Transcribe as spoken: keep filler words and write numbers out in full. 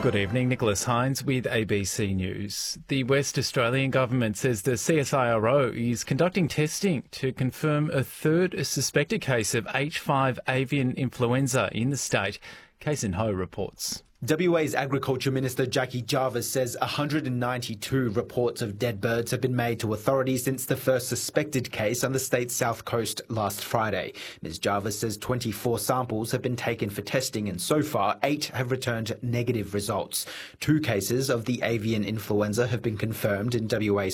Good evening, Nicholas Hines with A B C News. The West Australian government says the C S I R O is conducting testing to confirm a third suspected case of H five avian influenza in the state. Kason Ho reports. W A's Agriculture Minister Jackie Jarvis says one hundred ninety-two reports of dead birds have been made to authorities since the first suspected case on the state's south coast last Friday. Miz Jarvis says twenty-four samples have been taken for testing and so far eight have returned negative results. Two cases of the avian influenza have been confirmed in W A's